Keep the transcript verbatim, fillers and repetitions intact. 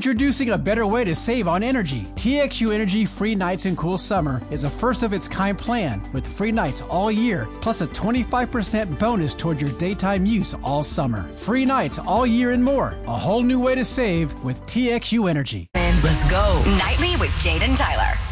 Introducing a better way to save on energy. T X U Energy Free Nights and Cool Summer is a first-of-its-kind plan with free nights all year, plus a twenty-five percent bonus toward your daytime use all summer. Free nights all year and more. A whole new way to save with T X U Energy. Let's go. Nightly with Jade and Tyler.